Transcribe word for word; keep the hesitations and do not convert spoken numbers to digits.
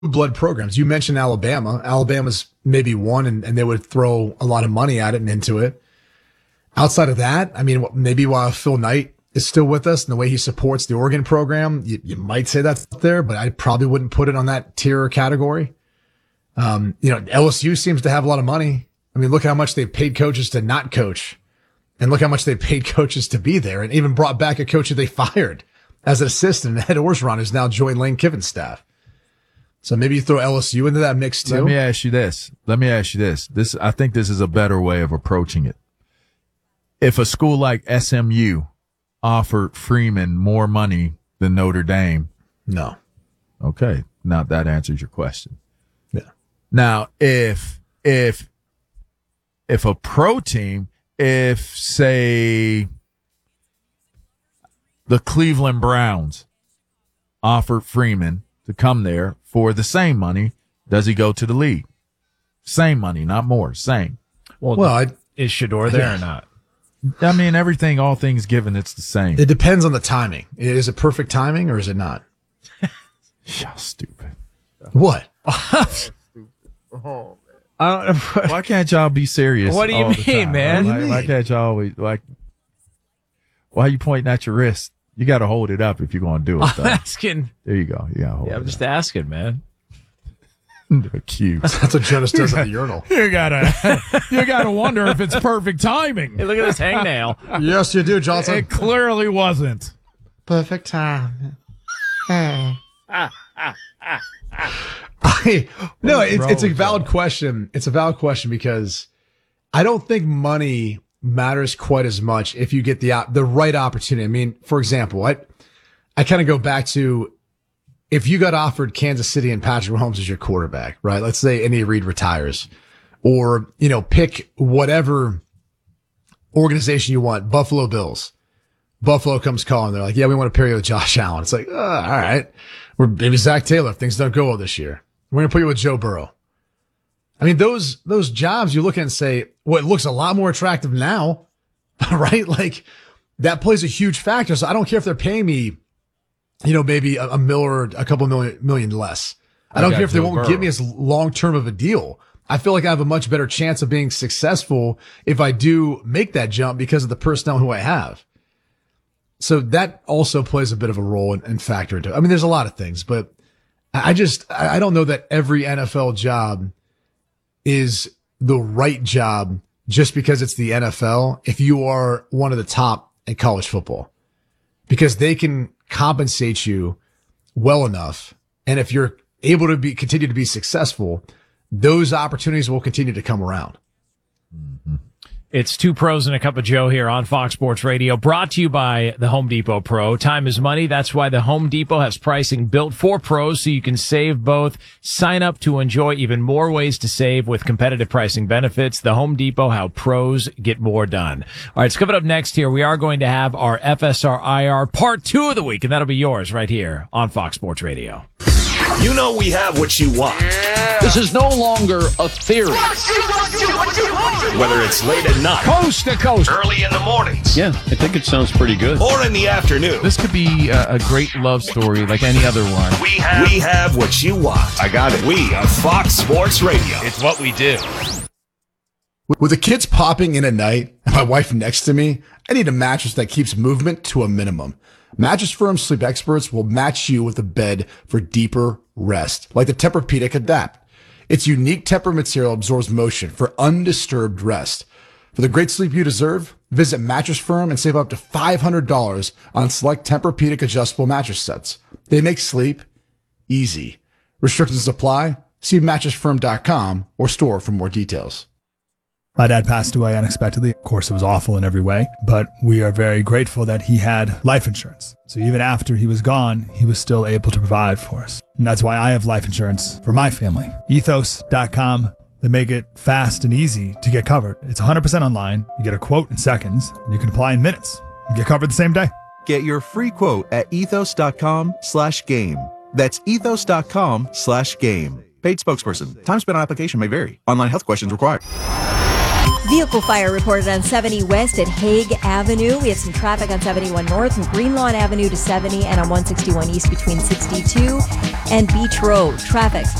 blood programs. You mentioned Alabama. Alabama's maybe one, and, and they would throw a lot of money at it and into it. Outside of that, I mean, maybe while Phil Knight is still with us and the way he supports the Oregon program, you, you might say that's there, but I probably wouldn't put it on that tier or category. Um, you know, L S U seems to have a lot of money. I mean, look how much they've paid coaches to not coach, and look how much they paid coaches to be there, and even brought back a coach that they fired as an assistant, Ed Orgeron, who's now joined Lane Kiffin's staff. So maybe you throw L S U into that mix too. Let me ask you this. Let me ask you this. This, I think this is a better way of approaching it. If a school like S M U offered Freeman more money than Notre Dame. No. Okay. Now that answers your question. Yeah. Now, if, if, if a pro team, if say the Cleveland Browns offered Freeman to come there for the same money, does he go to the league? Same money, not more, same. Well, well I, is Shedeur there yeah. or not? I mean, everything, all things given, it's the same. It depends on the timing. Is it perfect timing or is it not? Yeah, stupid. What? Oh, I don't, why can't y'all be serious? What do you mean, man? Why, why can't y'all always, like, why are you pointing at your wrist? You got to hold it up if you're going to do it. I'm Though. asking. There you go. You got to hold yeah, it I'm just up. asking, man. Cute. That's what Jonas does at the urinal. You gotta, you gotta wonder if it's perfect timing. Hey, look at this hangnail. Yes, you do, Johnson. It clearly wasn't. Perfect time. I, no, it's, it's a valid question. It's a valid question because I don't think money matters quite as much if you get the the right opportunity. I mean, for example, I I kind of go back to if you got offered Kansas City and Patrick Mahomes as your quarterback, right? Let's say Andy Reid retires, or you know, pick whatever organization you want. Buffalo Bills. Buffalo comes calling. They're like, "Yeah, we want to pair you with Josh Allen." It's like, oh, all right, or maybe Zach Taylor if things don't go well this year. We're going to put you with Joe Burrow. I mean, those, those jobs you look at and say, well, it looks a lot more attractive now, right? Like that plays a huge factor. So I don't care if they're paying me, you know, maybe a, a mill or a couple million, million less. I don't care if they won't give me as long-term of a deal. I feel like I have a much better chance of being successful if I do make that jump because of the personnel who I have. So that also plays a bit of a role and, and factor into it. I mean, there's a lot of things, but I just, I don't know that every N F L job is the right job just because it's the N F L if you are one of the top in college football, because they can compensate you well enough. And if you're able to be, continue to be successful, those opportunities will continue to come around. Mm-hmm. It's Two Pros and a Cup of Joe here on Fox Sports Radio, brought to you by the Home Depot Pro. Time is money. That's why the Home Depot has pricing built for pros so you can save both. Sign up to enjoy even more ways to save with competitive pricing benefits. The Home Depot, how pros get more done. All right, it's coming up next here. We are going to have our F S R I R part two of the week, and that'll be yours right here on Fox Sports Radio. You know we have what you want. This is no longer a theory. Whether it's late at night, Coast to coast, early in the mornings, yeah, I think it sounds pretty good. or in the afternoon, This could be a, a great love story like any other one. we have we have what you want. I got it. We are Fox Sports Radio. It's what we do. With the kids popping in at night and my wife next to me, I need a mattress that keeps movement to a minimum. Mattress Firm Sleep Experts will match you with a bed for deeper rest, like the Tempur-Pedic Adapt. Its unique Tempur material absorbs motion for undisturbed rest. For the great sleep you deserve, visit Mattress Firm and save up to five hundred dollars on select Tempur-Pedic adjustable mattress sets. They make sleep easy. Restrictions apply. See mattress firm dot com or store for more details. My dad passed away unexpectedly. Of course, it was awful in every way, but we are very grateful that he had life insurance. So even after he was gone, he was still able to provide for us. And that's why I have life insurance for my family. ethos dot com. They make it fast and easy to get covered. It's one hundred percent online. You get a quote in seconds, and you can apply in minutes. You get covered the same day. Get your free quote at ethos dot com slash game. That's ethos dot com slash game. Paid spokesperson. Time spent on application may vary. Online health questions required. Vehicle fire reported on seventy West at Hague Avenue. We have some traffic on seventy-one North from Greenlawn Avenue to seventy and on one sixty-one East between sixty-two and Beach Road. Traffic